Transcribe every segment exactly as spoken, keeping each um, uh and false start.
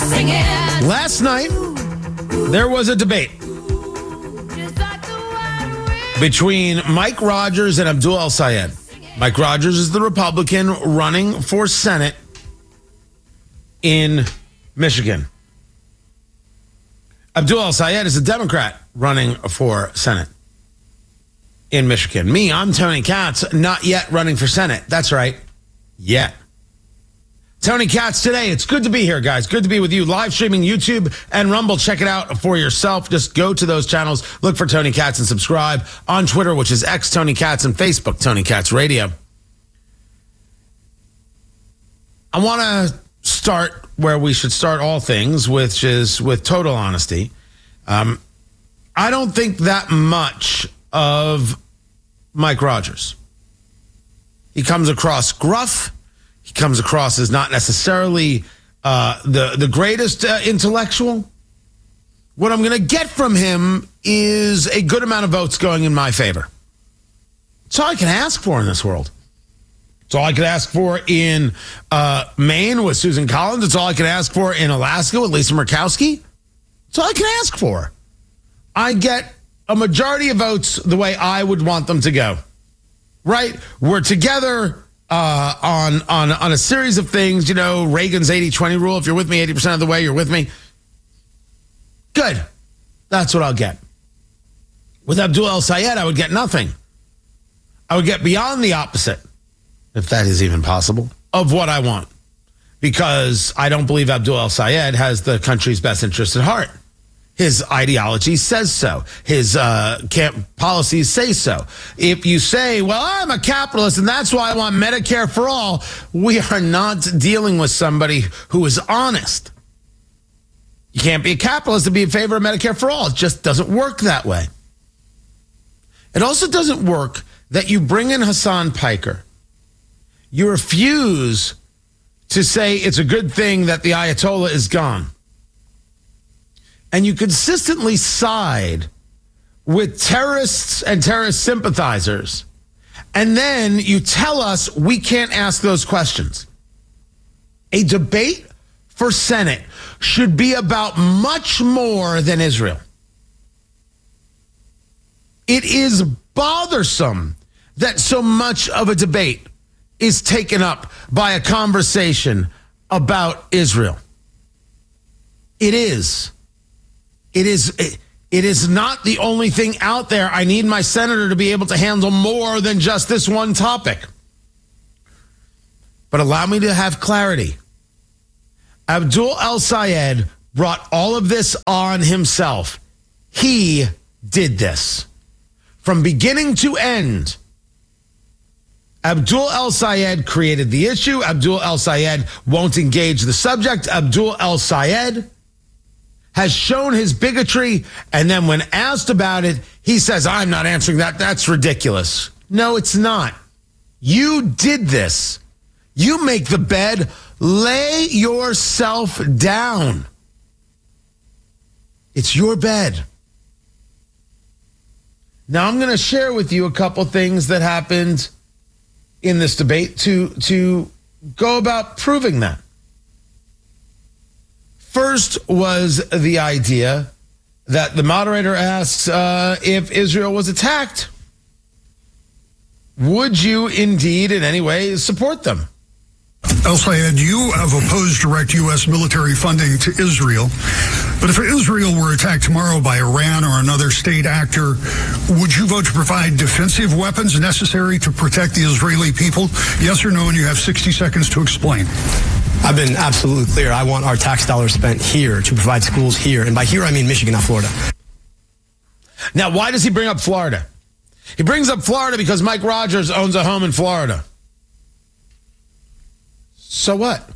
Last night, there was a debate between Mike Rogers and Abdul El-Sayed. Mike Rogers is the Republican running for Senate in Michigan. Abdul El-Sayed is a Democrat running for Senate in Michigan. Me, I'm Tony Katz, not yet running for Senate. That's right, yet. Tony Katz today. It's good to be here, guys. Good to be with you. Live streaming YouTube and Rumble. Check it out for yourself. Just go to those channels. Look for Tony Katz and subscribe on Twitter, which is X Tony Katz, and Facebook, Tony Katz Radio. I want to start where we should start all things, which is with total honesty. Um, I don't think that much of Mike Rogers. He comes across gruff. He comes across as not necessarily uh, the, the greatest uh, intellectual. What I'm going to get from him is a good amount of votes going in my favor. That's all I can ask for in this world. It's all I could ask for in uh, Maine with Susan Collins. It's all I can ask for in Alaska with Lisa Murkowski. It's all I can ask for. I get a majority of votes the way I would want them to go. Right? We're together uh, on, on, on a series of things. You know, Reagan's eighty twenty rule. If you're with me eighty percent of the way, you're with me. Good. That's what I'll get. With Abdul El-Sayed, I would get nothing. I would get beyond the opposite, if that is even possible, of what I want. Because I don't believe Abdul El-Sayed has the country's best interest at heart. His ideology says so. His uh, camp policies say so. If you say, well, I'm a capitalist and that's why I want Medicare for all, we are not dealing with somebody who is honest. You can't be a capitalist and be in favor of Medicare for all. It just doesn't work that way. It also doesn't work that you bring in Hassan Piker. You refuse to say it's a good thing that the Ayatollah is gone. And you consistently side with terrorists and terrorist sympathizers. And then you tell us we can't ask those questions. A debate for Senate should be about much more than Israel. It is bothersome that so much of a debate is taken up by a conversation about Israel. It is. It is. It is not the only thing out there. I need my senator to be able to handle more than just this one topic. But allow me to have clarity. Abdul El-Sayed brought all of this on himself. He did this. From beginning to end, Abdul El-Sayed created the issue. Abdul El-Sayed won't engage the subject. Abdul El-Sayed has shown his bigotry, and then when asked about it, he says, I'm not answering that. That's ridiculous. No, it's not. You did this. You make the bed. Lay yourself down. It's your bed. Now, I'm going to share with you a couple things that happened in this debate to, to go about proving that. First was the idea that the moderator asks uh, if Israel was attacked, would you indeed in any way support them? El-Sayed, you have opposed direct U S military funding to Israel. But if Israel were attacked tomorrow by Iran or another state actor, would you vote to provide defensive weapons necessary to protect the Israeli people? Yes or no, and you have sixty seconds to explain. I've been absolutely clear. I want our tax dollars spent here to provide schools here. And by here, I mean Michigan, not Florida. Now, why does he bring up Florida? He brings up Florida because Mike Rogers owns a home in Florida. So what?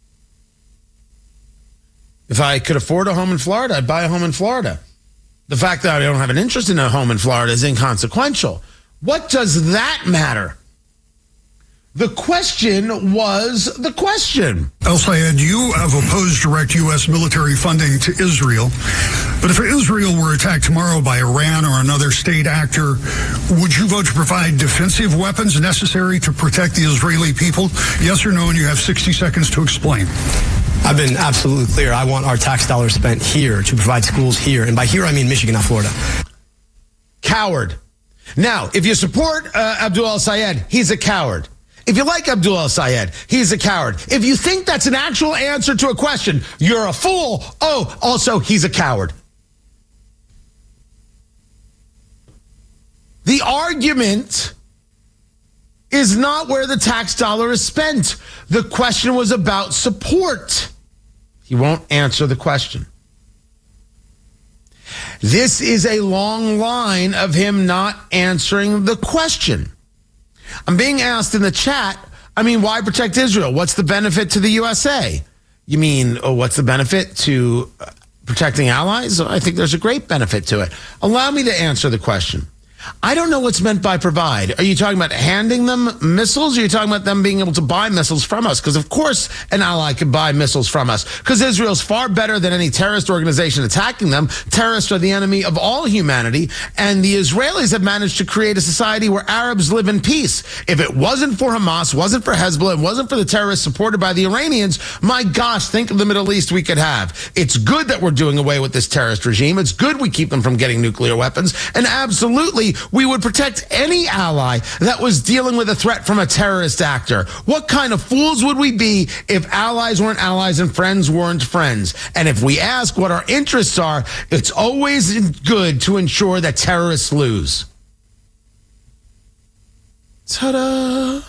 If I could afford a home in Florida, I'd buy a home in Florida. The fact that I don't have an interest in a home in Florida is inconsequential. What does that matter? The question was the question. El-Sayed, you have opposed direct U S military funding to Israel. But if Israel were attacked tomorrow by Iran or another state actor, would you vote to provide defensive weapons necessary to protect the Israeli people? Yes or no, and you have sixty seconds to explain. I've been absolutely clear. I want our tax dollars spent here to provide schools here. And by here, I mean Michigan, not Florida. Coward. Now, if you support uh, Abdul El-Sayed, he's a coward. If you like Abdul El-Sayed, he's a coward. If you think that's an actual answer to a question, you're a fool. Oh, also, he's a coward. The argument is not where the tax dollar is spent. The question was about support. He won't answer the question. This is a long line of him not answering the question. I'm being asked in the chat, I mean, why protect Israel? What's the benefit to the U S A? You mean, oh, what's the benefit to protecting allies? I think there's a great benefit to it. Allow me to answer the question. I don't know what's meant by provide. Are you talking about handing them missiles? Or are you talking about them being able to buy missiles from us? Because, of course, an ally could buy missiles from us. Because Israel's far better than any terrorist organization attacking them. Terrorists are the enemy of all humanity. And the Israelis have managed to create a society where Arabs live in peace. If it wasn't for Hamas, wasn't for Hezbollah, and wasn't for the terrorists supported by the Iranians, my gosh, think of the Middle East we could have. It's good that we're doing away with this terrorist regime. It's good we keep them from getting nuclear weapons. And absolutely, we would protect any ally that was dealing with a threat from a terrorist actor. What kind of fools would we be if allies weren't allies and friends weren't friends? And if we ask what our interests are, it's always good to ensure that terrorists lose. Ta-da!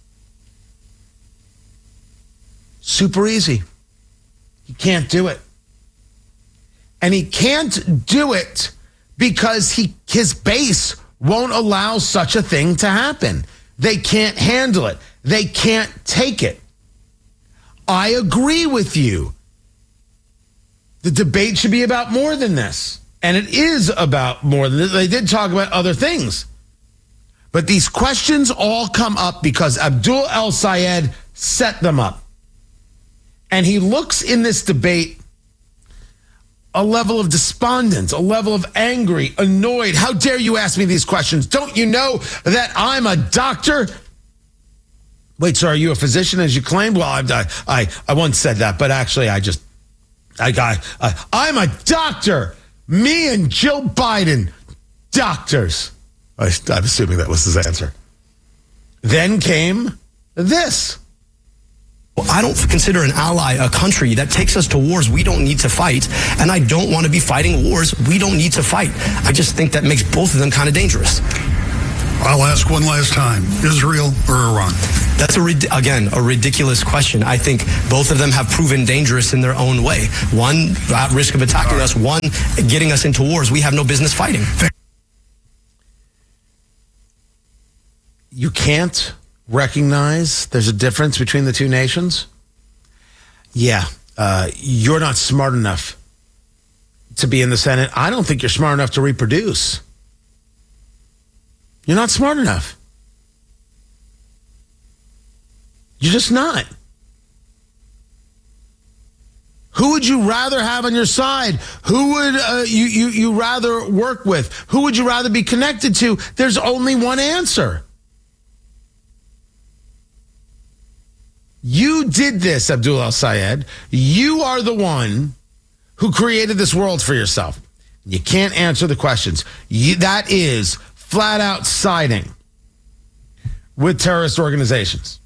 Super easy. He can't do it. And he can't do it because he his base won't allow such a thing to happen. They can't handle it. They can't take it. I agree with you. The debate should be about more than this. And it is about more than this. They did talk about other things. But these questions all come up because Abdul El-Sayed set them up. And he looks in this debate a level of despondence, a level of angry, annoyed. How dare you ask me these questions? Don't you know that I'm a doctor? Wait, so are you a physician as you claimed? Well, I, I, I once said that, but actually I just, I got, uh, I'm a doctor. Me and Jill Biden, doctors. I, I'm assuming that was his answer. Then came this. I don't consider an ally a country that takes us to wars we don't need to fight, and I don't want to be fighting wars we don't need to fight. I just think that makes both of them kind of dangerous. I'll ask one last time, Israel or Iran? That's, a again, a ridiculous question. I think both of them have proven dangerous in their own way. One at risk of attacking us, one getting us into wars we have no business fighting. You can't recognize there's a difference between the two nations? Yeah, uh, you're not smart enough to be in the Senate. I don't think you're smart enough to reproduce. You're not smart enough. You're just not. Who would you rather have on your side? Who would uh, you, you, you rather work with? Who would you rather be connected to? There's only one answer. You did this, Abdul El-Sayed. You are the one who created this world for yourself. You can't answer the questions. You, that is flat out siding with terrorist organizations.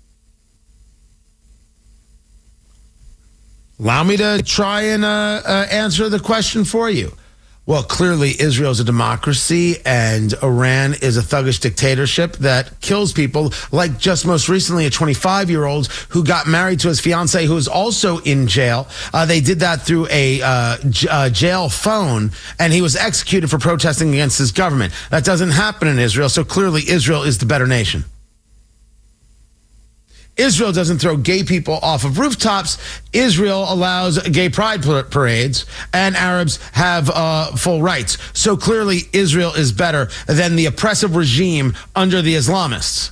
Allow me to try and uh, uh, answer the question for you. Well, clearly Israel's a democracy and Iran is a thuggish dictatorship that kills people, like just most recently a twenty-five-year-old who got married to his fiancée who is also in jail. Uh, they did that through a uh, j- uh, jail phone, and he was executed for protesting against his government. That doesn't happen in Israel, so clearly Israel is the better nation. Israel doesn't throw gay people off of rooftops. Israel allows gay pride parades, and Arabs have uh, full rights. So clearly Israel is better than the oppressive regime under the Islamists.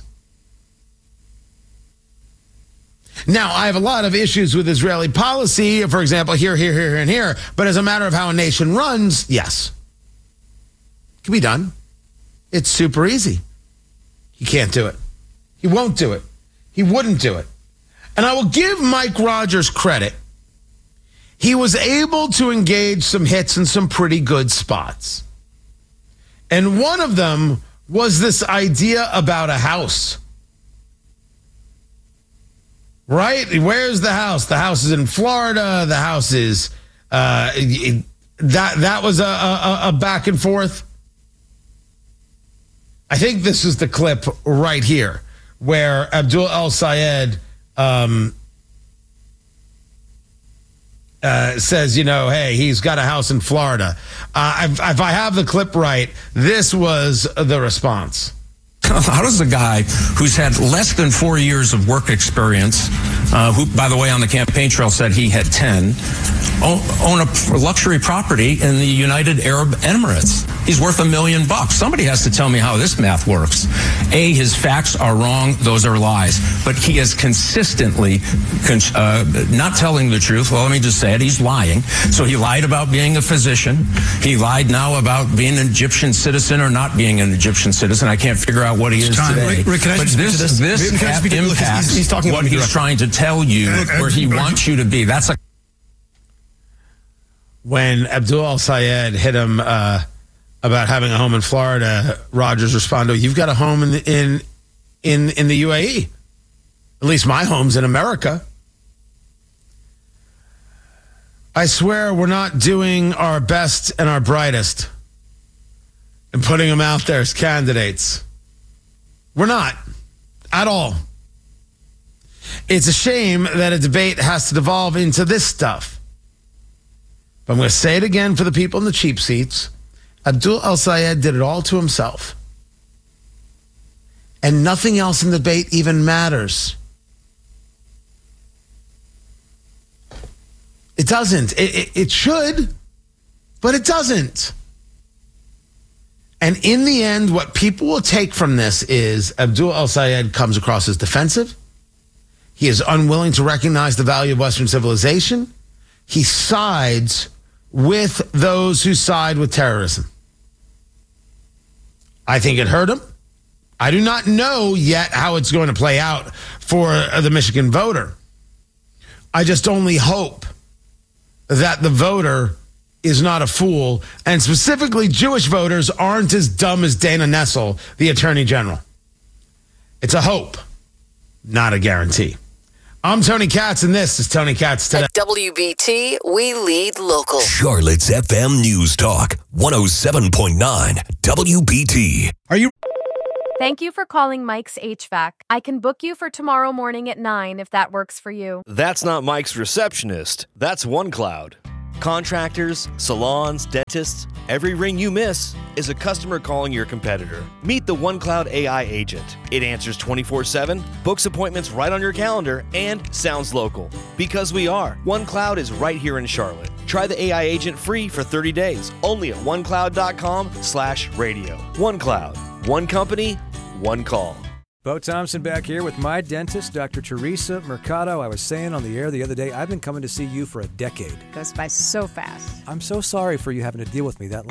Now, I have a lot of issues with Israeli policy, for example, here, here, here, and here. But as a matter of how a nation runs, yes. It can be done. It's super easy. He can't do it. He won't do it. He wouldn't do it. And I will give Mike Rogers credit he was able to engage some hits in some pretty good spots. And one of them was this idea about a house. Right? Where's the house? The house is in Florida. The house is uh, it, that that was a, a, a back and forth. I think this is the clip right here where Abdul El-Sayed um, uh, says, you know, hey, he's got a house in Florida. Uh, if, if I have the clip right, this was the response. How does a guy who's had less than four years of work experience, uh, who, by the way, on the campaign trail said he had ten, own, own a luxury property in the United Arab Emirates? He's worth a million bucks. Somebody has to tell me how this math works. A, his facts are wrong. Those are lies. But he is consistently uh, not telling the truth. Well, let me just say it. He's lying. So he lied about being a physician. He lied now about being an Egyptian citizen or not being an Egyptian citizen. I can't figure out what he is Time. today. Rick, Rick, can I but speak this, to this? this Rick, can I speak to- look, impacts he's- he's talking what about he's direct- trying to tell you, Uh, uh, where he uh, wants you to be. That's a When Abdul El-Sayed hit him uh, about having a home in Florida, Rogers responded, "You've got a home in in in in the U A E. At least my home's in America." I swear we're not doing our best and our brightest and putting them out there as candidates. We're not at all. It's a shame that a debate has to devolve into this stuff. But I'm going to say it again for the people in the cheap seats. Abdul El-Sayed did it all to himself. And nothing else in the debate even matters. It doesn't. It, it, it should, but it doesn't. And in the end, what people will take from this is Abdul El-Sayed comes across as defensive. He is unwilling to recognize the value of Western civilization. He sides with those who side with terrorism. I think it hurt him. I do not know yet how it's going to play out for the Michigan voter. I just only hope that the voter is not a fool, and specifically Jewish voters aren't as dumb as Dana Nessel, the Attorney General. It's a hope, not a guarantee. I'm Tony Katz, and this is Tony Katz Today. At W B T, we lead local. Charlotte's F M News Talk, one oh seven point nine W B T. Are you? Thank you for calling Mike's H V A C. I can book you for tomorrow morning at nine if that works for you. That's not Mike's receptionist. That's OneCloud. Contractors, salons, dentists, every ring you miss is a customer calling your competitor. Meet the OneCloud A I agent. It answers twenty-four seven, books appointments right on your calendar, and sounds local. Because we are. OneCloud is right here in Charlotte. Try the A I agent free for thirty days, only at onecloud.com slash radio. OneCloud. One company, one call. Bo Thompson back here with my dentist, Doctor Teresa Mercado. I was saying on the air the other day, I've been coming to see you for a decade. Goes by so fast. I'm so sorry for you having to deal with me that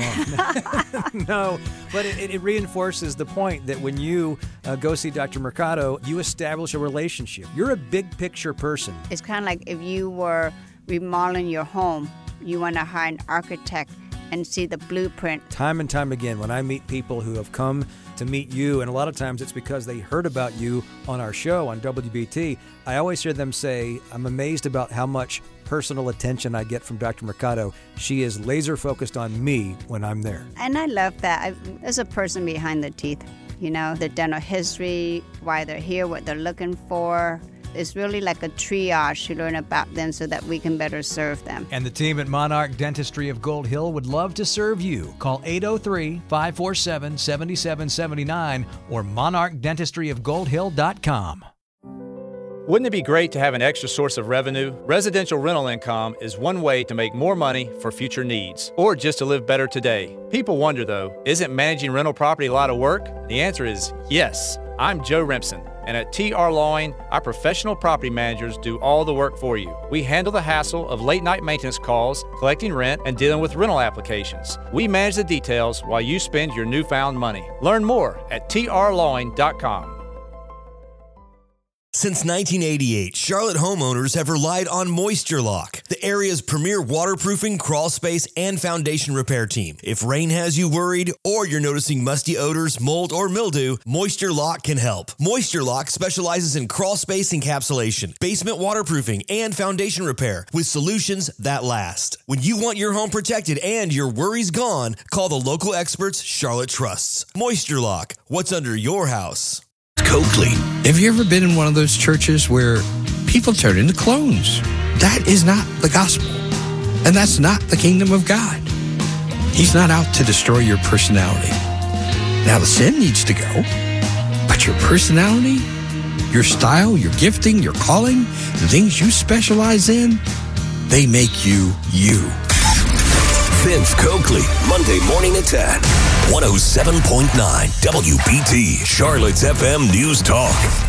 long. No, but it, it reinforces the point that when you uh, go see Doctor Mercado, you establish a relationship. You're a big picture person. It's kind of like if you were remodeling your home, you want to hire an architect and see the blueprint. Time and time again, when I meet people who have come to meet you, and a lot of times it's because they heard about you on our show on W B T, I always hear them say, I'm amazed about how much personal attention I get from Doctor Mercado. She is laser focused on me when I'm there. And I love that. I, there's a person behind the teeth, you know, the dental history, why they're here, what they're looking for. It's really like a triage to learn about them so that we can better serve them. And the team at Monarch Dentistry of Gold Hill would love to serve you. Call eight oh three, five four seven, seven seven seven nine or monarch dentistry of gold hill dot com. Wouldn't it be great to have an extra source of revenue? Residential rental income is one way to make more money for future needs, or just to live better today. People wonder, though, isn't managing rental property a lot of work? The answer is yes. I'm Joe Remsen, and at T R Lawing, our professional property managers do all the work for you. We handle the hassle of late-night maintenance calls, collecting rent, and dealing with rental applications. We manage the details while you spend your newfound money. Learn more at T R lawing dot com. Since nineteen eighty-eight, Charlotte homeowners have relied on Moisture Lock, the area's premier waterproofing, crawl space, and foundation repair team. If rain has you worried or you're noticing musty odors, mold, or mildew, Moisture Lock can help. Moisture Lock specializes in crawl space encapsulation, basement waterproofing, and foundation repair with solutions that last. When you want your home protected and your worries gone, call the local experts Charlotte trusts. Moisture Lock, what's under your house? Coakley. Have you ever been in one of those churches where people turn into clones? That is not the gospel. And that's not the kingdom of God. He's not out to destroy your personality. Now, the sin needs to go, but your personality, your style, your gifting, your calling, the things you specialize in, they make you you. Vince Coakley, Monday morning at ten. one oh seven point nine W B T, Charlotte's F M News Talk.